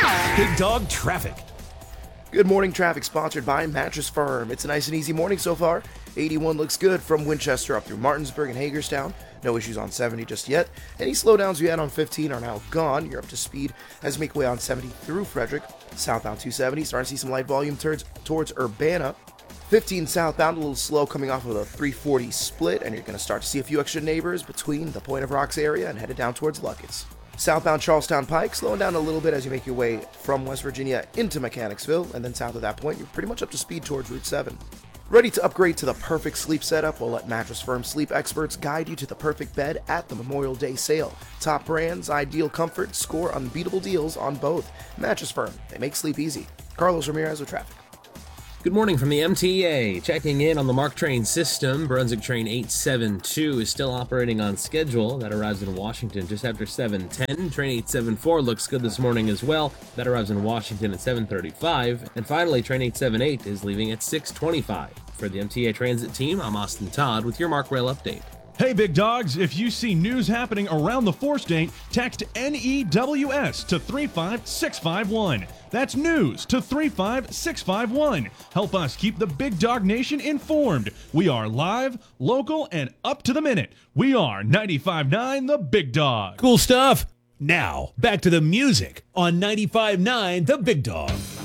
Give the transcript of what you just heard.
Big Dog Traffic. Good morning, traffic sponsored by Mattress Firm. It's a nice and easy morning so far. 81 looks good from Winchester up through Martinsburg and Hagerstown. No issues on 70 just yet. Any slowdowns you had on 15 are now gone. You're up to speed as you make way on 70 through Frederick. Southbound 270, starting to see some light volume towards Urbana. 15 southbound, a little slow coming off of the 340 split, and you're going to start to see a few extra neighbors between the Point of Rocks area and headed down towards Luckett's. Southbound Charlestown Pike, slowing down a little bit as you make your way from West Virginia into Mechanicsville, and then south of that point, you're pretty much up to speed towards Route 7. Ready to upgrade to the perfect sleep setup? We'll let Mattress Firm sleep experts guide you to the perfect bed at the Memorial Day sale. Top brands, ideal comfort, score unbeatable deals on both. Mattress Firm, they make sleep easy. Carlos Ramirez with traffic. Good morning from the MTA. Checking in on the MARC train system. Brunswick train 872 is still operating on schedule. That arrives in Washington just after 7:10. Train 874 looks good this morning as well. That arrives in Washington at 7:35. And finally, train 878 is leaving at 6:25. For the MTA Transit team, I'm Austin Todd with your MARC Rail update. Hey, Big Dogs, if you see news happening around the 4-state, text NEWS to 35651. That's news to 35651. Help us keep the Big Dog Nation informed. We are live, local, and up to the minute. We are 95.9 The Big Dog. Cool stuff. Now, back to the music on 95.9 The Big Dog.